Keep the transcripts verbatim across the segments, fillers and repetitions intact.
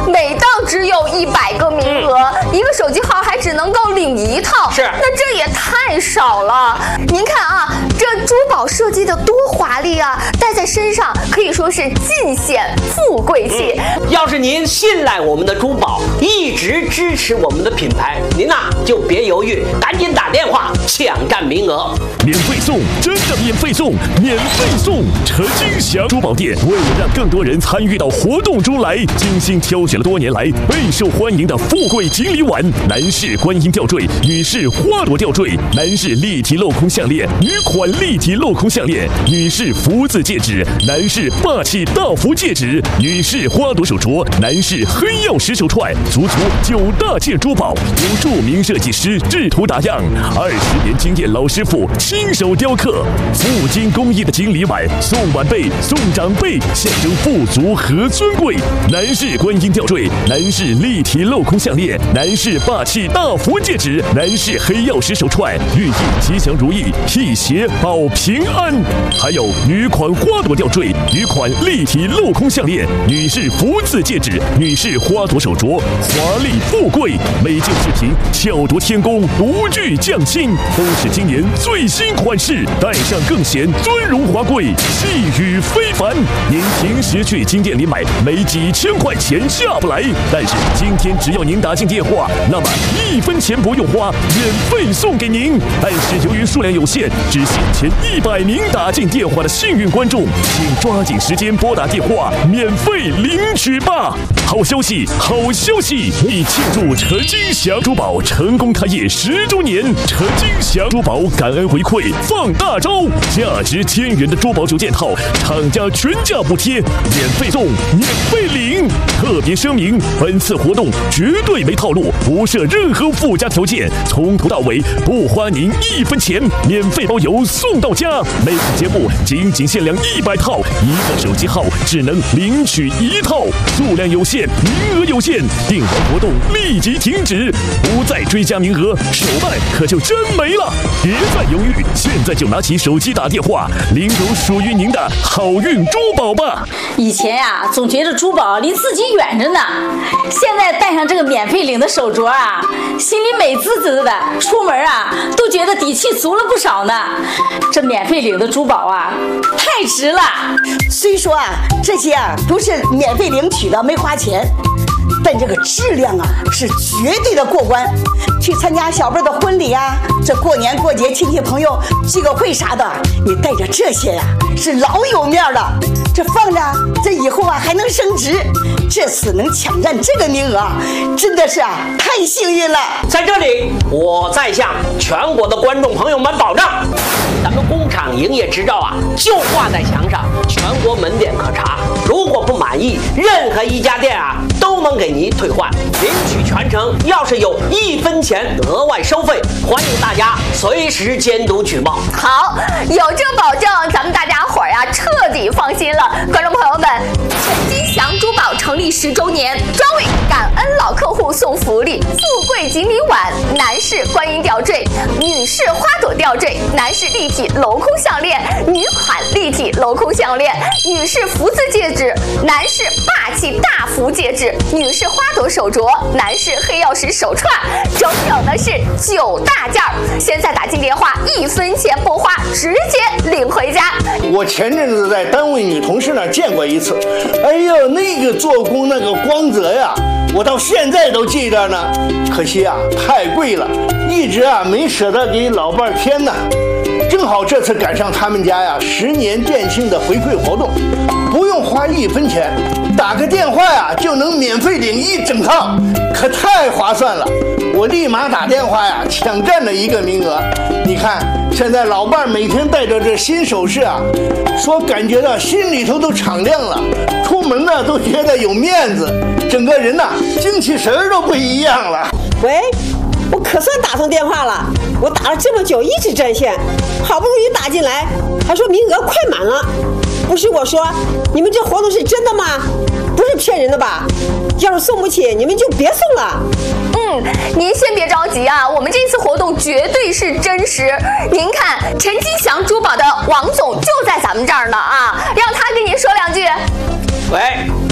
每档只有一百个名额，嗯、一个手机号还只能够领一套， 是， 那这也太少了。您看啊，这珠宝设计的多华丽啊，戴在身上可以说是尽显富贵气。 嗯、要是您信赖我们的珠宝，一直支持我们的品牌，您呐、啊、就别犹豫，赶紧打电话抢占名额， 免费送，真的免费送，免费送！陈金祥珠宝店为了让更多人参与到活动中来，精心挑选了多年来备受欢迎的富贵锦鲤碗、男士观音吊坠、女士花朵吊坠、男士立体镂空项链、女款立体镂空项链、女士福字戒指、男士霸气大福戒指、女士花朵手镯、男士黑曜石手串，足足九大件珠宝，由著名设计师制图打样，二十年经验老师傅亲手雕刻，富金工艺的锦鲤碗，送晚辈送长辈，象征富足和尊贵。男士观音吊坠，男士立体镂空项链，男士霸气大福戒指，男士黑曜石手串，寓意吉祥如意，辟邪保平安。还有女款花朵吊坠，女款立体镂空项链，女士福字戒指，女士花朵手镯，华丽富贵。每件饰品巧夺天工，独具匠心，都是今年最新款式，戴上更显尊荣华贵，气宇非凡。您平时去金店里买，没几千块钱下不来，但是今天只要您打进电话，那么一分钱不用花，免费送给您。但是由于数量有限，只限前一百名打进电话的幸运观众，请抓紧时间拨打电话，免费领取吧。好消息，好消息！为庆祝陈金祥珠宝成功开业十周年，陈金祥珠宝感恩回馈放大招，价值千元的珠宝九件套，厂家全价补贴，免费送，免费领。特别声明，本次活动绝对没套路，不设任何附加条件，从头到尾不花您一分钱，免费包邮送到家。每次节目仅仅限量一百套，一个手机号只能领取一套，数量有限，名额有限，订完活动立即停止，不再追加名额，手办可就真没了。别再犹豫，现在就拿起手机打电话，领走属于您的好运珠宝吧。 以前呀、啊，总觉得珠宝离自己远着呢，现在戴上这个免费领的手镯啊，心里美滋滋的，出门啊都觉得底气足了不少呢。这免费领的珠宝啊，太值了。 虽说啊，这些啊都是免费领取的，没花钱。但这个质量啊是绝对的过关，去参加小辈的婚礼啊，这过年过节亲戚朋友聚个会啥的，你带着这些呀、啊、是老有面了，这放着这以后啊还能升值。这次能抢占这个名额，真的是啊太幸运了。 在这里，我再向全国的观众朋友们保证，咱们工厂营业执照啊就挂在墙上，全国门店可查。如果不满意，任何一家店啊都能给您退换，领取全程要是有一分钱额外收费，欢迎大家随时监督举报。 好，有这保证，咱们大家伙儿呀彻底放心了。观众朋友们，陈金祥珠宝成立十周年，专为感恩老客户送福利，富贵锦鲤碗、男士观音吊坠、女士花朵吊坠、男士立体镂空项链、女款立体镂空项链、女士福字戒指、男士霸气大福戒指、女士花朵手镯、男士黑曜石手串，整整的是九大件儿。现在打进电话，一分钱不花，直接领回家。 我前阵子在单位女同事那儿见过一次，哎呦，那个做工那个光泽呀，我到现在都记着呢。可惜啊，太贵了，一直啊没舍得给老伴儿添呢。正好这次赶上他们家呀十年店庆的回馈活动，不用花一分钱，打个电话呀就能免费领一整套，可太划算了。我立马打电话呀抢占了一个名额。你看现在老伴每天带着这新首饰啊，说感觉到心里头都敞亮了，出门呢都觉得有面子，整个人呐精气神儿都不一样了。 喂，我可算打通电话了，我打了这么久一直占线，好不容易打进来，还说名额快满了。不是我说，你们这活动是真的吗？不是骗人的吧？要是送不起，你们就别送了。 嗯，您先别着急啊，我们这次活动绝对是真实。您看，陈金祥珠宝的王总就在咱们这儿呢啊，让他跟您说两句。 喂，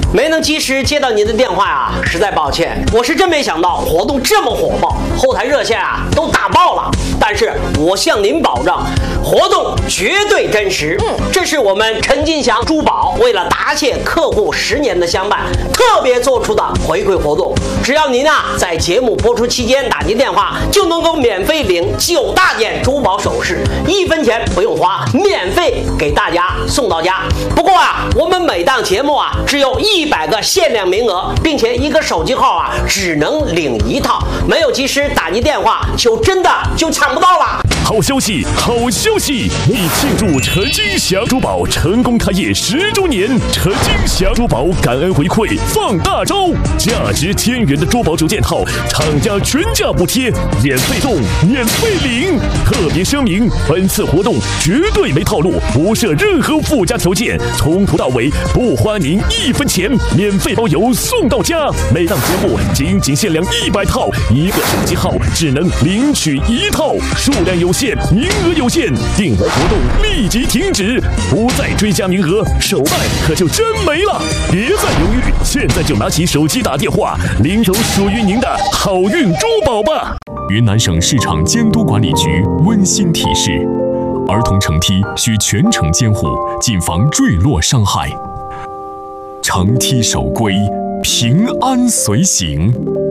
没能及时接到您的电话啊，实在抱歉。我是真没想到活动这么火爆，后台热线啊都打爆了。但是我向您保证，活动绝对真实。嗯，这是我们陈金祥珠宝为了答谢客户十年的相伴，特别做出的回馈活动。只要您啊在节目播出期间打进电话，就能够免费领九大件珠宝首饰，一分钱不用花，免费给大家送到家。不过啊，我们每档节目啊只有一百个限量名额，并且一个手机号啊只能领一套，没有及时打进电话，就真的就抢不到了。 好消息，好消息！为庆祝陈金祥珠宝成功开业十周年，陈金祥珠宝感恩回馈放大招，价值千元的珠宝九件套，厂家全价补贴，免费送，免费领。特别声明，本次活动绝对没套路，不设任何附加条件，从头到尾不花您一分钱，免费包邮送到家。每档节目仅仅限量一百套，一个手机号只能领取一套，数量有限，名额有限，订单活动立即停止，不再追加名额，手办可就真没了。别再犹豫，现在就拿起手机打电话，领走属于您的好运珠宝吧。 云南省市场监督管理局温馨提示：儿童乘梯需全程监护，谨防坠落伤害。乘梯守规，平安随行。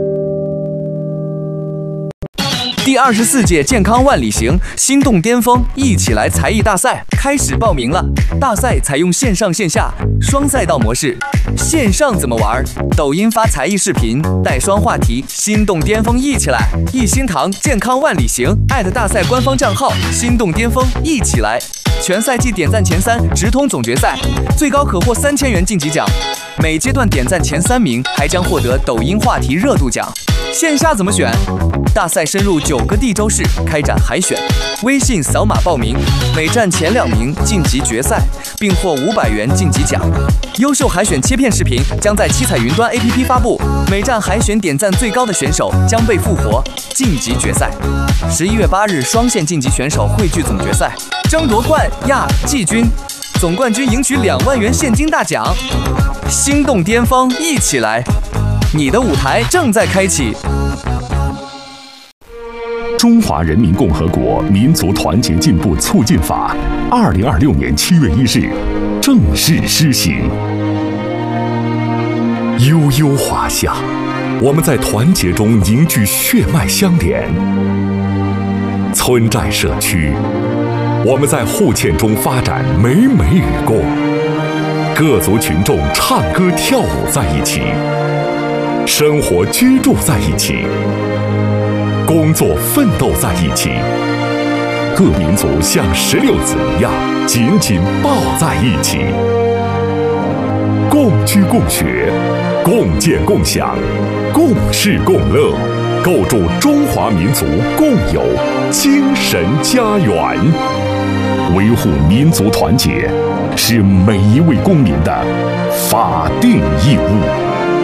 第二十四届健康万里行心动巅峰一起来才艺大赛开始报名了。大赛采用线上线下双赛道模式。线上怎么玩？抖音发才艺视频，带双话题，心动巅峰一起来。一心堂健康万里行艾特大赛官方账号心动巅峰一起来。全赛季点赞前三直通总决赛，最高可获三千元晋级奖。每阶段点赞前三名还将获得抖音话题热度奖。线下怎么选？大赛深入九个地州市开展海选，微信扫码报名，每站前两名晋级决赛，并获五百元晋级奖。优秀海选切片视频将在七彩云端 A P P 发布，每站海选点赞最高的选手将被复活晋级决赛。十一月八日双线晋级选手汇聚总决赛，争夺冠亚季军，总冠军赢取两万元现金大奖。心动巅峰一起来，你的舞台正在开启。 中华人民共和国民族团结进步促进法，二零二六年七月一日正式施行。悠悠华夏，我们在团结中凝聚血脉相连；村寨社区，我们在互嵌中发展美美与共。各族群众唱歌跳舞在一起，生活居住在一起，工作奋斗在一起，各民族像石榴籽一样紧紧抱在一起，共居共学，共建共享，共事共乐，构筑中华民族共有精神家园。维护民族团结是每一位公民的法定义务。